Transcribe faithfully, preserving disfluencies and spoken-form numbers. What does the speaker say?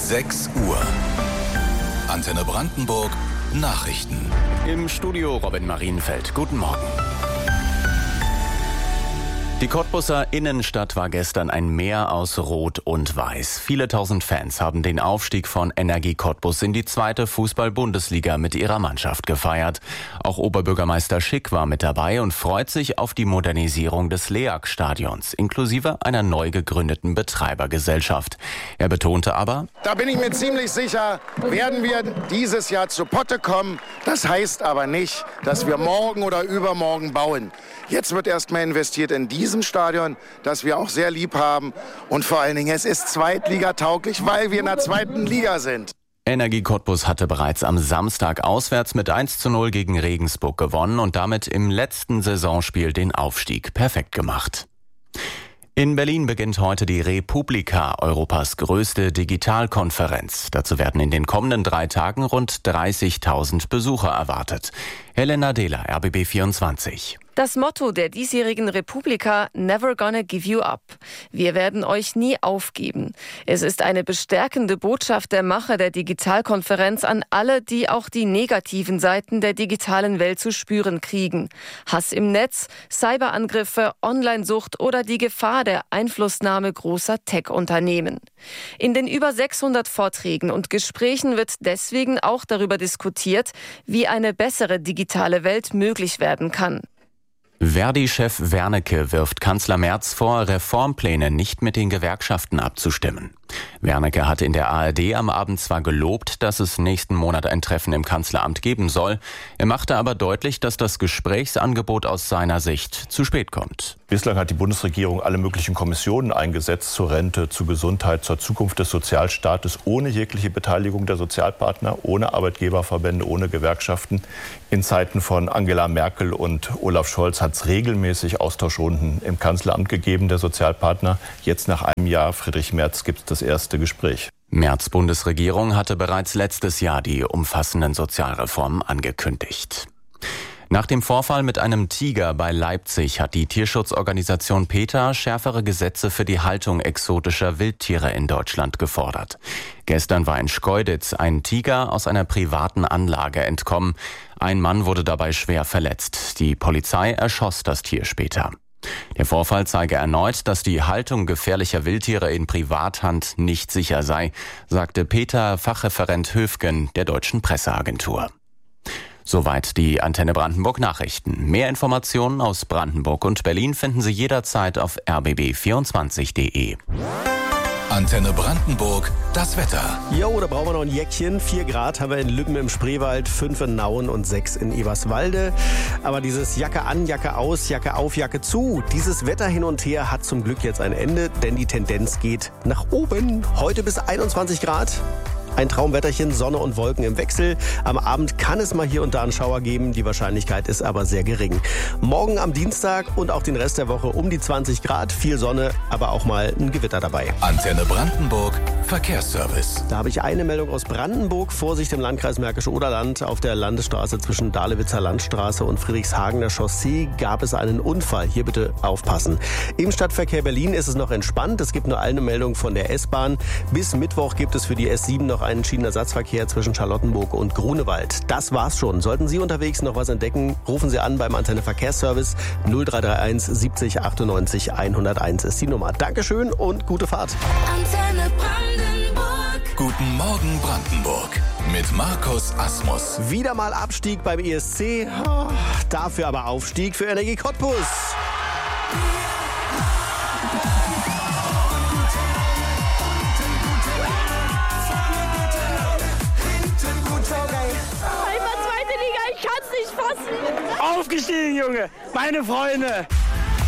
sechs Uhr. Antenne Brandenburg Nachrichten. Im Studio Robin Marienfeld. Guten Morgen. Die Cottbuser Innenstadt war gestern ein Meer aus Rot und Weiß. Viele tausend Fans haben den Aufstieg von Energie Cottbus in die zweite Fußball-Bundesliga mit ihrer Mannschaft gefeiert. Auch Oberbürgermeister Schick war mit dabei und freut sich auf die Modernisierung des LEAG-Stadions, inklusive einer neu gegründeten Betreibergesellschaft. Er betonte aber: Da bin ich mir ziemlich sicher, werden wir dieses Jahr zu Potte kommen. Das heißt aber nicht, dass wir morgen oder übermorgen bauen. Jetzt wird erstmal investiert in diesem Stadion, das wir auch sehr lieb haben. Und vor allen Dingen, es ist zweitligatauglich, weil wir in der zweiten Liga sind. Energie Cottbus hatte bereits am Samstag auswärts mit eins zu null gegen Regensburg gewonnen und damit im letzten Saisonspiel den Aufstieg perfekt gemacht. In Berlin beginnt heute die Republika, Europas größte Digitalkonferenz. Dazu werden in den kommenden drei Tagen rund dreißigtausend Besucher erwartet. Helena Dehler, R B B vierundzwanzig. Das Motto der diesjährigen Republika: Never gonna give you up. Wir werden euch nie aufgeben. Es ist eine bestärkende Botschaft der Macher der Digitalkonferenz an alle, die auch die negativen Seiten der digitalen Welt zu spüren kriegen. Hass im Netz, Cyberangriffe, Onlinesucht oder die Gefahr der Einflussnahme großer Tech-Unternehmen. In den über sechshundert Vorträgen und Gesprächen wird deswegen auch darüber diskutiert, wie eine bessere digitale Welt möglich werden kann. Verdi-Chef Wernicke wirft Kanzler Merz vor, Reformpläne nicht mit den Gewerkschaften abzustimmen. Wernicke hatte in der A R D am Abend zwar gelobt, dass es nächsten Monat ein Treffen im Kanzleramt geben soll. Er machte aber deutlich, dass das Gesprächsangebot aus seiner Sicht zu spät kommt. Bislang hat die Bundesregierung alle möglichen Kommissionen eingesetzt zur Rente, zur Gesundheit, zur Zukunft des Sozialstaates, ohne jegliche Beteiligung der Sozialpartner, ohne Arbeitgeberverbände, ohne Gewerkschaften. In Zeiten von Angela Merkel und Olaf Scholz hat es regelmäßig Austauschrunden im Kanzleramt gegeben, der Sozialpartner. Jetzt nach einem Jahr Friedrich Merz gibt es das erste Gespräch. Merz' Bundesregierung hatte bereits letztes Jahr die umfassenden Sozialreformen angekündigt. Nach dem Vorfall mit einem Tiger bei Leipzig hat die Tierschutzorganisation PETA schärfere Gesetze für die Haltung exotischer Wildtiere in Deutschland gefordert. Gestern war in Schkeuditz ein Tiger aus einer privaten Anlage entkommen. Ein Mann wurde dabei schwer verletzt. Die Polizei erschoss das Tier später. Der Vorfall zeige erneut, dass die Haltung gefährlicher Wildtiere in Privathand nicht sicher sei, sagte PETA-Fachreferent Höfgen der Deutschen Presseagentur. Soweit die Antenne Brandenburg Nachrichten. Mehr Informationen aus Brandenburg und Berlin finden Sie jederzeit auf r b b vierundzwanzig punkt de. Antenne Brandenburg, das Wetter. Jo, da brauchen wir noch ein Jäckchen. Vier Grad haben wir in Lübben im Spreewald, fünf in Nauen und sechs in Eberswalde. Aber dieses Jacke an, Jacke aus, Jacke auf, Jacke zu, dieses Wetter hin und her hat zum Glück jetzt ein Ende, denn die Tendenz geht nach oben. Heute bis einundzwanzig Grad. Ein Traumwetterchen, Sonne und Wolken im Wechsel. Am Abend kann es mal hier und da einen Schauer geben, die Wahrscheinlichkeit ist aber sehr gering. Morgen am Dienstag und auch den Rest der Woche um die zwanzig Grad, viel Sonne, aber auch mal ein Gewitter dabei. Antenne Brandenburg, Verkehrsservice. Da habe ich eine Meldung aus Brandenburg. Vorsicht im Landkreis Märkische Oderland. Auf der Landesstraße zwischen Dahlewitzer Landstraße und Friedrichshagener Chaussee gab es einen Unfall. Hier bitte aufpassen. Im Stadtverkehr Berlin ist es noch entspannt. Es gibt nur eine Meldung von der S-Bahn. Bis Mittwoch gibt es für die S sieben noch einen Schienenersatzverkehr zwischen Charlottenburg und Grunewald. Das war's schon. Sollten Sie unterwegs noch was entdecken, rufen Sie an beim Antenne Verkehrsservice. null drei drei eins siebzig achtundneunzig hunderteins ist die Nummer. Dankeschön und gute Fahrt. Antenne Brandenburg. Guten Morgen Brandenburg mit Markus Asmus. Wieder mal Abstieg beim E S C. Dafür aber Aufstieg für Energie Cottbus. Aufgestiegen, Junge! Meine Freunde!